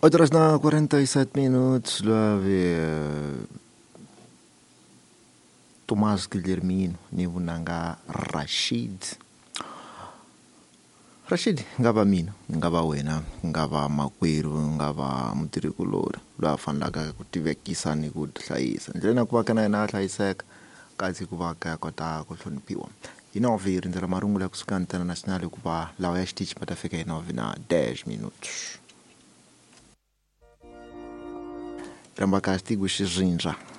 8 horas na 47 minutos, lá ver Tomás Guilhermino, Nivunanga Rashid. Rashid, ngava mina, ngava wena, ngava makwerhu, ngava mutirhikulori loyi a fanelaka ku tivekisa ni ku hlayisa ndlela na ku va ka na yena a hlayiseka kasi ku va ka kota ku hloniphiwa hi 9 hi rindzela marungulo ya kusuka international ku va lawa ya xitichi ma ta fika hi 9 na 10 minutos ramba ka xitigo xi rindza